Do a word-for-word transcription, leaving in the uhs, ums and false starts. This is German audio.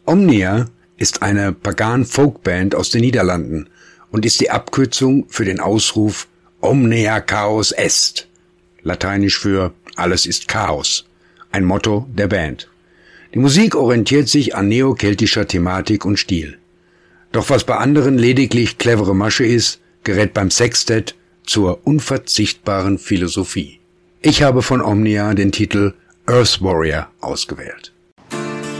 Omnia ist eine Pagan-Folk-Band aus den Niederlanden und ist die Abkürzung für den Ausruf Omnia Chaos Est, lateinisch für Alles ist Chaos, ein Motto der Band. Die Musik orientiert sich an neokeltischer Thematik und Stil. Doch was bei anderen lediglich clevere Masche ist, gerät beim Sextett zur unverzichtbaren Philosophie. Ich habe von Omnia den Titel Earth Warrior ausgewählt.